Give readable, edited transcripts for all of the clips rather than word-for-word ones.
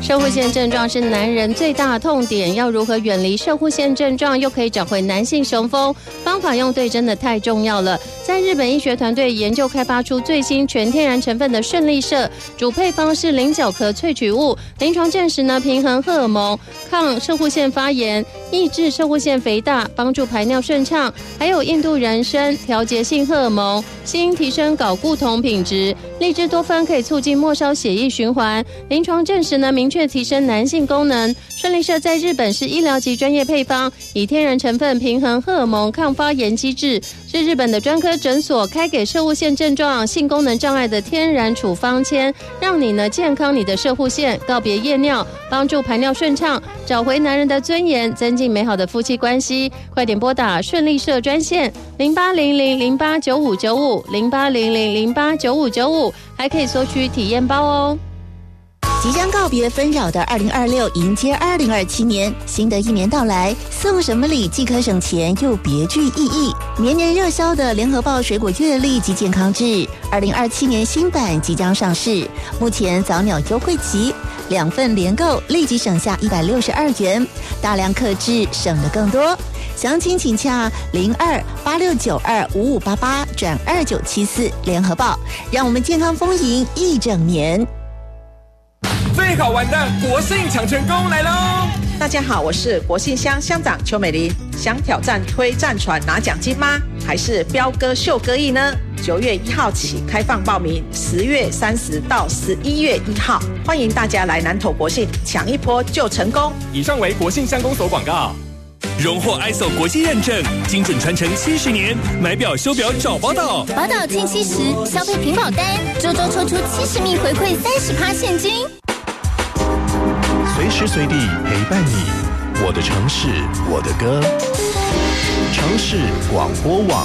摄护腺症状是男人最大的痛点，要如何远离摄护腺症状又可以找回男性雄风，方法用对真的太重要了。在日本医学团队研究开发出最新全天然成分的顺利摄，主配方是菱角壳萃取物，临床证实呢平衡荷尔蒙，抗摄护腺发炎，抑制摄护腺肥大，帮助排尿顺畅，还有印度人参调节性荷尔蒙，新提升睾固酮品质，荔枝多酚可以促进末梢血液循环，临床证实呢明确提升男性功能。顺利摄在日本是医疗级专业配方，以天然成分平衡荷尔蒙抗发炎机制，是日本的专科诊所开给摄护腺症状、性功能障碍的天然处方签，让你呢健康你的摄护腺，告别夜尿，帮助排尿顺畅，找回男人的尊严，增进美好的夫妻关系。快点拨打顺利摄专线0800089595 还可以索取体验包哦。 即将告别纷扰的2026，迎接2027年，新的一年到来，送什么礼既可省钱又别具意义。年年热销的联合报水果月历及健康志2027年新版即将上市，目前早鸟优惠期，2份联购立即省下162元，大量客制省得更多。详情请洽0286925588-2974联合报，让我们健康丰盈一整年。 最好玩的国庆抢成功来喽！ 大家好，我是国信乡乡长邱美玲。想挑战推战船拿奖金吗？还是飙歌秀歌艺呢？9月1号起开放报名，10月30到11月1号，欢迎大家来南投国信抢一波就成功。 以上为国信乡公所广告。荣获 ISO 国际认证，精准传承70年，买表修表找宝岛。 宝岛近70消费屏保单，周周抽出70名回馈30%现金。 随时随地陪伴你，我的城市，我的歌。城市广播网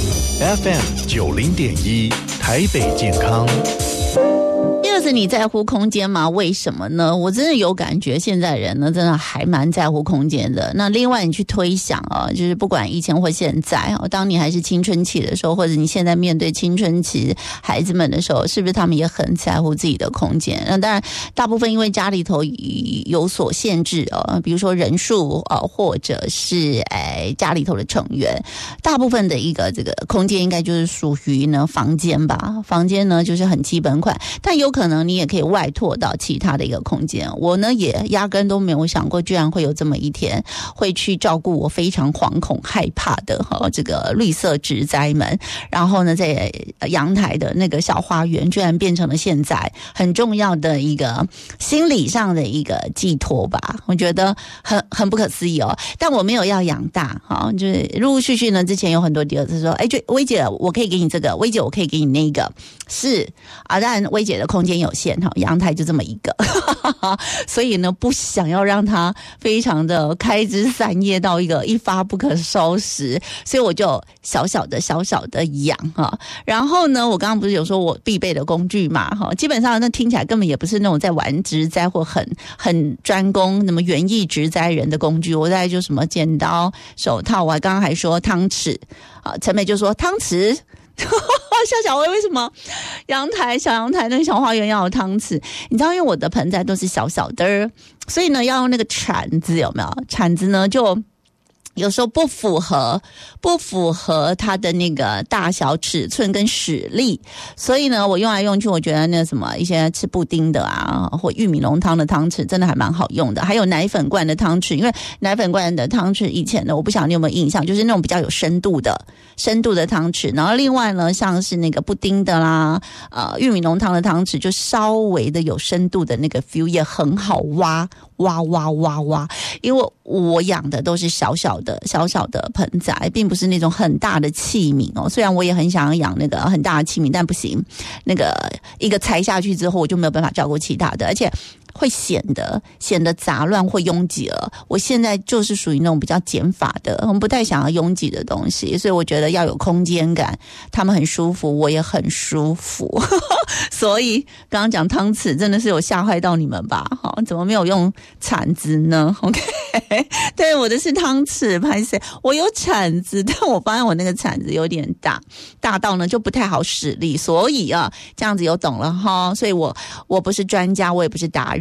FM 90.1，台北健康。 第二次，你在乎空间吗？为什么呢？我真的有感觉，现在人呢，真的还蛮在乎空间的。那另外，你去推想啊，就是不管以前或现在，当你还是青春期的时候，或者你现在面对青春期孩子们的时候，是不是他们也很在乎自己的空间？那当然，大部分因为家里头有所限制比如说人数或者是家里头的成员，大部分的一个这个空间应该就是属于呢房间吧。房间呢就是很基本款，但有可能你也可以外拓到其他的一个空间。我呢也压根都没有想过，居然会有这么一天，会去照顾我非常惶恐害怕的这个绿色植栽们。然后呢，在阳台的那个小花园，居然变成了现在很重要的一个心理上的一个寄托吧。我觉得很不可思议哦。但我没有要养大就是陆陆续续呢，之前有很多第二次说，就薇姐我可以给你这个，薇姐我可以给你那个，是当然薇姐的空间有限阳台就这么一个所以呢不想要让它非常的开枝散叶到一个一发不可收拾，所以我就小小的养然后呢，我刚刚不是有说我必备的工具嘛基本上那听起来根本也不是那种在玩植栽或很专攻什么园艺植栽人的工具，我大概就什么剪刀手套，我刚刚还说汤匙陈美就说汤匙小薇为什么小阳台那个小花园要有汤匙？你知道因为我的盆栽都是小小的，所以呢要用那个铲子，有没有？铲子呢就有时候不符合它的那个大小尺寸跟使力，所以呢我用来用去，我觉得那什么一些吃布丁的或玉米浓汤的汤匙真的还蛮好用的，还有奶粉罐的汤匙，因为奶粉罐的汤匙以前呢，我不晓得你有没有印象，就是那种比较有深度的汤匙。然后另外呢，像是那个布丁的啦玉米浓汤的汤匙，就稍微的有深度的那个 feel 也很好挖，因为我养的都是小小的盆栽，并不是那种很大的器皿虽然我也很想要养那个很大的器皿，但不行，那个一个裁下去之后我就没有办法照顾其他的，而且会显得杂乱或拥挤了。我现在就是属于那种比较减法的，我们不太想要拥挤的东西，所以我觉得要有空间感，他们很舒服，我也很舒服所以刚刚讲汤匙真的是有吓坏到你们吧怎么没有用铲子呢 OK 对，我的是汤匙，拍摄我有铲子，但我发现我那个铲子有点大到呢就不太好使力，所以这样子有懂了所以我不是专家，我也不是达人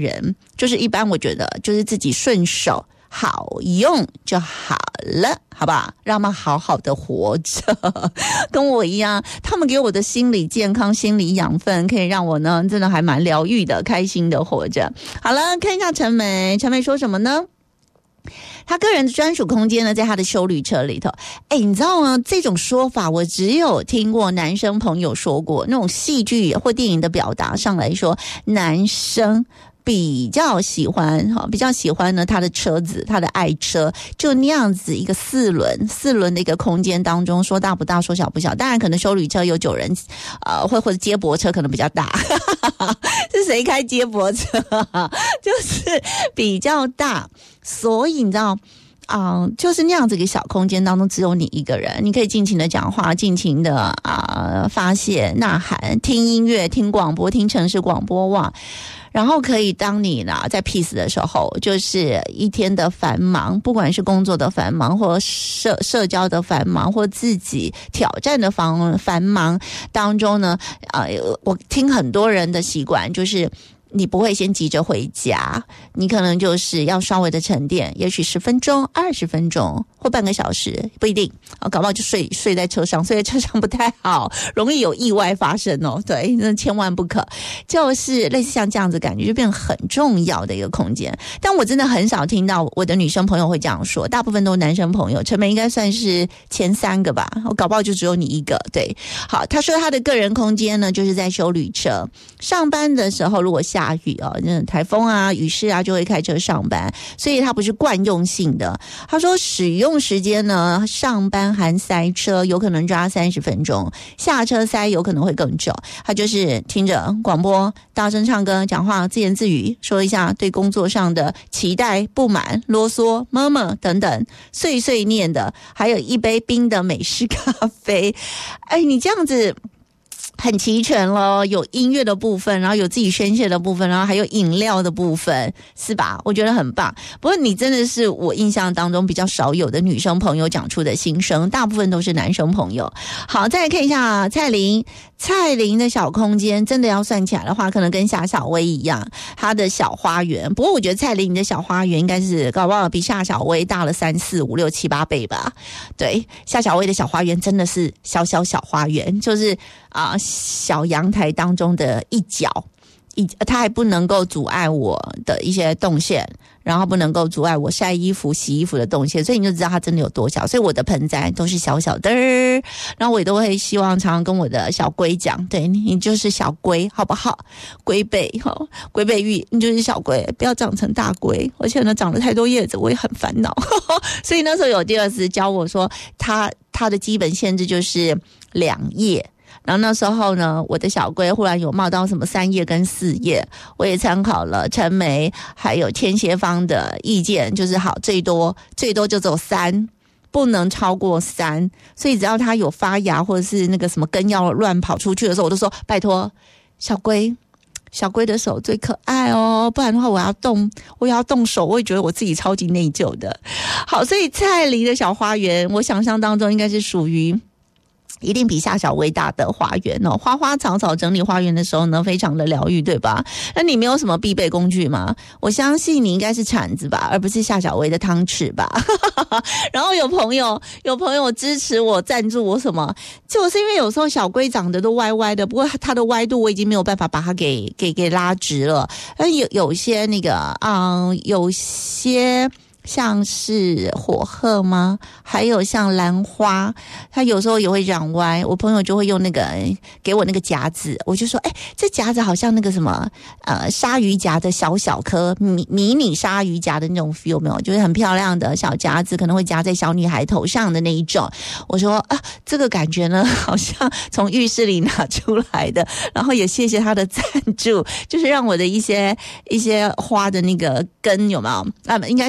人，就是一般我觉得就是自己顺手好用就好了，好不好？让他们好好的活着，跟我一样，他们给我的心理健康、心理养分，可以让我呢真的还蛮疗愈的，开心的活着。好了，看一下陈梅说什么呢？他个人的专属空间呢，在他的休旅车里头。你知道吗？这种说法我只有听过男生朋友说过，那种戏剧或电影的表达上来说，男生比较喜欢呢，他的车子，他的爱车，就那样子一个四轮的一个空间当中，说大不大，说小不小。当然，可能休旅车有9人，或者接驳车可能比较大。是谁开接驳车？就是比较大，所以你知道。就是那样子一个小空间当中，只有你一个人，你可以尽情的讲话，尽情的发泄、呐喊，听音乐、听广播、听城市广播网。然后可以当你呢在 peace 的时候，就是一天的繁忙，不管是工作的繁忙，或社交的繁忙，或自己挑战的繁忙当中呢，我听很多人的习惯就是你不会先急着回家，你可能就是要稍微的沉淀，也许10分钟、20分钟或半个小时，不一定搞不好就睡在车上，睡在车上不太好，容易有意外发生哦。对，那千万不可。就是类似像这样子感觉，就变得很重要的一个空间。但我真的很少听到我的女生朋友会这样说，大部分都是男生朋友。陈梅应该算是前3个吧，我搞不好就只有你一个。对，好，他说他的个人空间呢，就是在休旅车。上班的时候，如果下雨台风啊、雨势啊，就会开车上班，所以它不是惯用性的。他说使用时间呢，上班含塞车，有可能抓30分钟，下车塞有可能会更久。他就是听着广播，大声唱歌、讲话、自言自语，说一下对工作上的期待、不满、啰嗦、妈妈等等，碎碎念的，还有一杯冰的美式咖啡。你这样子很齐全咯，有音乐的部分，然后有自己宣泄的部分，然后还有饮料的部分，是吧？我觉得很棒。不过你真的是我印象当中比较少有的女生朋友讲出的心声，大部分都是男生朋友。好，再来看一下蔡琳的小空间，真的要算起来的话，可能跟夏小薇一样，她的小花园。不过我觉得蔡琳的小花园应该是搞不好比夏小薇大了3、4、5、6、7、8倍吧。对，夏小薇的小花园真的是小花园，就是小阳台当中的一角，它还不能够阻碍我的一些动线，然后不能够阻碍我晒衣服、洗衣服的动线，所以你就知道它真的有多小。所以我的盆栽都是小小的，然后我也都会希望常常跟我的小龟讲，对，你就是小龟，好不好？龟背玉，你就是小龟，不要长成大龟，而且呢长了太多叶子，我也很烦恼。所以那时候有第二次教我说，它的基本限制就是2叶。然后那时候呢，我的小龟忽然有冒到什么3叶跟4叶，我也参考了陈梅还有天蝎方的意见，就是好最多就只有3，不能超过3。所以只要它有发芽或者是那个什么根要乱跑出去的时候，我就说拜托小龟的手最可爱哦，不然的话我要动手，我也觉得我自己超级内疚的。好，所以蔡琳的小花园，我想象当中应该是属于一定比夏小薇大的花园哦，花花草草整理花园的时候呢，非常的疗愈，对吧？那你没有什么必备工具吗？我相信你应该是铲子吧，而不是夏小薇的汤匙吧。然后有朋友支持我、赞助我什么，就是因为有时候小龟长得都歪歪的，不过它的歪度我已经没有办法把它给拉直了。有些那个有些像是火鹤吗？还有像兰花，它有时候也会长歪。我朋友就会用那个给我那个夹子，我就说，这夹子好像那个什么鲨鱼夹的小颗迷你鲨鱼夹的那种 feel 没有？就是很漂亮的小夹子，可能会夹在小女孩头上的那一种。我说这个感觉呢，好像从浴室里拿出来的。然后也谢谢他的赞助，就是让我的一些花的那个根有没有？应该是茎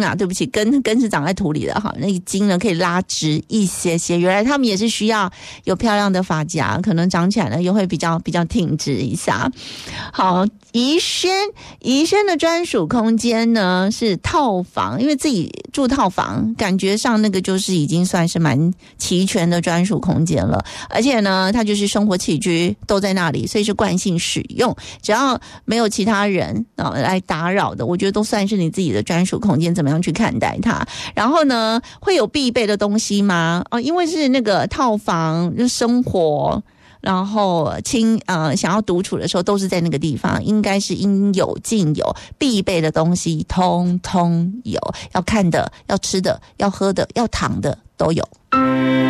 啊，对不起，根是长在土里的哈，那个茎呢可以拉直一些些。原来他们也是需要有漂亮的发夹，可能长起来呢又会比较挺直一下。好，宜轩的专属空间呢是套房，因为自己住套房，感觉上那个就是已经算是蛮齐全的专属空间了。而且呢，它就是生活起居都在那里，所以是惯性使用，只要没有其他人来打扰的，我觉得都算是你自己的专属空间。怎么样去看待它？然后呢，会有必备的东西吗？因为是那个套房，就生活。然后想要独处的时候都是在那个地方，应该是应有尽有，必备的东西通通有，要看的，要吃的，要喝的，要躺的都有。